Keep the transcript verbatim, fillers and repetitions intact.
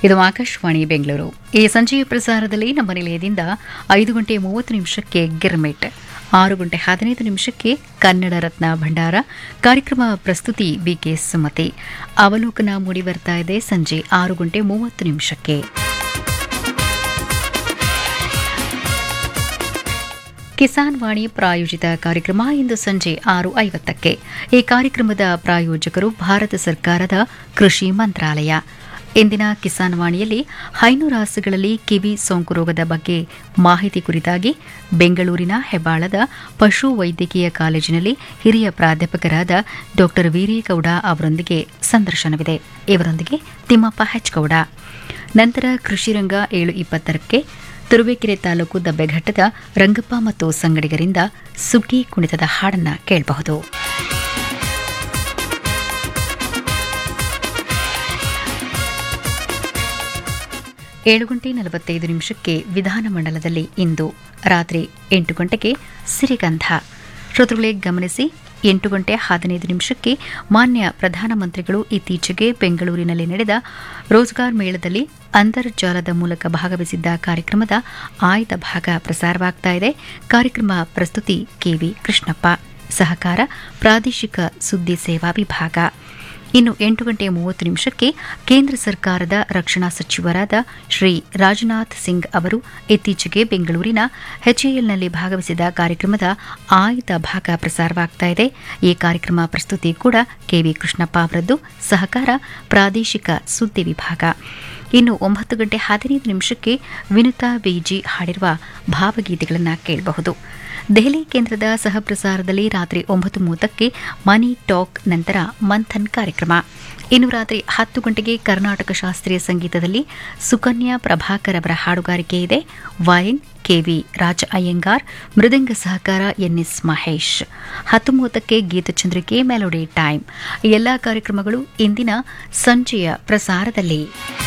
ಇದು ಆಕಾಶವಾಣಿ ಬೆಂಗಳೂರು. ಈ ಸಂಜೆಯ ಪ್ರಸಾರದಲ್ಲಿ ನಮ್ಮ ನಿಲಯದಿಂದ ಐದು ಗಂಟೆ ಮೂವತ್ತು ನಿಮಿಷಕ್ಕೆ ಗಿರ್ಮಿಟ್, ಆರು ಗಂಟೆ ಹದಿನೈದು ನಿಮಿಷಕ್ಕೆ ಕನ್ನಡ ರತ್ನ ಭಂಡಾರ ಕಾರ್ಯಕ್ರಮ ಪ್ರಸ್ತುತಿ ಬಿಕೆ ಸುಮತಿ. ಅವಲೋಕನ ಮೂಡಿ ಬರ್ತಾ ಇದೆ ಸಂಜೆ ಆರು ಗಂಟೆ ಮೂವತ್ತು ನಿಮಿಷಕ್ಕೆ. ಕಿಸಾನ್ ವಾಣಿ ಪ್ರಾಯೋಜಿತ ಕಾರ್ಯಕ್ರಮ ಇಂದು ಸಂಜೆ ಆರು ಐವತ್ತಕ್ಕೆ. ಈ ಕಾರ್ಯಕ್ರಮದ ಪ್ರಾಯೋಜಕರು ಭಾರತ ಸರ್ಕಾರದ ಕೃಷಿ ಮಂತ್ರಾಲಯ. ಇಂದಿನ ಕಿಸಾನ್ ವಾಣಿಯಲ್ಲಿ ಹೈನುರಾಸುಗಳಲ್ಲಿ ಕಿವಿ ಸೋಂಕು ರೋಗದ ಬಗ್ಗೆ ಮಾಹಿತಿ ಕುರಿತಾಗಿ ಬೆಂಗಳೂರಿನ ಹೆಬ್ಬಾಳದ ಪಶು ವೈದ್ಯಕೀಯ ಕಾಲೇಜಿನಲ್ಲಿ ಹಿರಿಯ ಪ್ರಾಧ್ಯಾಪಕರಾದ ಡಾ ವೀರೇಗೌಡ ಅವರೊಂದಿಗೆ ಸಂದರ್ಶನವಿದೆ. ಇವರೊಂದಿಗೆ ತಿಮ್ಮಪ್ಪ ಹೆಚ್ಗೌಡ. ನಂತರ ಕೃಷಿರಂಗ ಏಳು ಇಪ್ಪತ್ತರಕ್ಕೆ ತುರುವೇಕೆರೆ ತಾಲೂಕು ದಬ್ಬೆಘಟ್ಟದ ರಂಗಪ್ಪ ಮತ್ತು ಸಂಗಡಿಗರಿಂದ ಸುಗ್ಗಿ ಕುಣಿತದ ಹಾಡನ್ನ ಕೇಳಬಹುದು. ಏಳು ಗಂಟೆ ನಲವತ್ತೈದು ನಿಮಿಷಕ್ಕೆ ವಿಧಾನಮಂಡಲದಲ್ಲಿ ಇಂದು. ರಾತ್ರಿ ಎಂಟು ಗಂಟೆಗೆ ಸಿರಿಗಂಧ. ಶ್ರೋತೃಗಳೇ ಗಮನಿಸಿ, ಎಂಟು ಗಂಟೆ ಹದಿನೈದು ನಿಮಿಷಕ್ಕೆ ಮಾನ್ಯ ಪ್ರಧಾನಮಂತ್ರಿಗಳು ಇತ್ತೀಚೆಗೆ ಬೆಂಗಳೂರಿನಲ್ಲಿ ನಡೆದ ರೋಜ್ಗಾರ್ ಮೇಳದಲ್ಲಿ ಅಂತರ್ಜಾಲದ ಮೂಲಕ ಭಾಗವಹಿಸಿದ್ದ ಕಾರ್ಯಕ್ರಮದ ಆಯ್ದ ಭಾಗ ಪ್ರಸಾರವಾಗ್ತಾ ಇದೆ. ಕಾರ್ಯಕ್ರಮ ಪ್ರಸ್ತುತಿ ಕೆವಿ ಕೃಷ್ಣಪ್ಪ. ಸಹಕಾರ ಪ್ರಾದೇಶಿಕ ಸುದ್ದಿ ಸೇವಾ ವಿಭಾಗ. ಇನ್ನು ಎಂಟು ಗಂಟೆ ಮೂವತ್ತು ನಿಮಿಷಕ್ಕೆ ಕೇಂದ್ರ ಸರ್ಕಾರದ ರಕ್ಷಣಾ ಸಚಿವರಾದ ಶ್ರೀ ರಾಜನಾಥ್ ಸಿಂಗ್ ಅವರು ಇತ್ತೀಚೆಗೆ ಬೆಂಗಳೂರಿನ ಎಚ್ಎಎಲ್ನಲ್ಲಿ ಭಾಗವಹಿಸಿದ ಕಾರ್ಯಕ್ರಮದ ಆಯ್ದ ಭಾಗ ಪ್ರಸಾರವಾಗ್ತಾ ಇದೆ. ಈ ಕಾರ್ಯಕ್ರಮ ಪ್ರಸ್ತುತಿ ಕೂಡ ಕೆವಿ ಕೃಷ್ಣಪ್ಪ ಅವರದ್ದು. ಸಹಕಾರ ಪ್ರಾದೇಶಿಕ ಸುದ್ದಿ ವಿಭಾಗ. ಇನ್ನು ಒಂಬತ್ತು ಗಂಟೆ ಹದಿನೈದು ನಿಮಿಷಕ್ಕೆ ವಿನುತಾ ಬಿಜಿ ಹಾಡಿರುವ ಭಾವಗೀತೆಗಳನ್ನು ಕೇಳಬಹುದು. ದೆಹಲಿ ಕೇಂದ್ರದ ಸಹ ಪ್ರಸಾರದಲ್ಲಿ ರಾತ್ರಿ ಒಂಬತ್ತು ಮೂವತ್ತಕ್ಕೆ ಮನಿ ಟಾಕ್, ನಂತರ ಮಂಥನ್ ಕಾರ್ಯಕ್ರಮ. ಇನ್ನು ರಾತ್ರಿ ಹತ್ತು ಗಂಟೆಗೆ ಕರ್ನಾಟಕ ಶಾಸ್ತ್ರೀಯ ಸಂಗೀತದಲ್ಲಿ ಸುಕನ್ಯಾ ಪ್ರಭಾಕರ್ ಅವರ ಹಾಡುಗಾರಿಕೆ ಇದೆ. ವಯನ್ ಕೆವಿ ರಾಜ ಅಯ್ಯಂಗಾರ್, ಮೃದಂಗ ಸಹಕಾರ ಎನ್ಎಸ್ ಮಹೇಶ್. ಹತ್ತು ಮೂವತ್ತಕ್ಕೆ ಗೀತಚಂದ್ರಿಕೆ ಮೆಲೋಡಿ ಟೈಮ್. ಈ ಎಲ್ಲಾ ಕಾರ್ಯಕ್ರಮಗಳು ಇಂದಿನ ಸಂಜೆಯ ಪ್ರಸಾರದಲ್ಲಿ.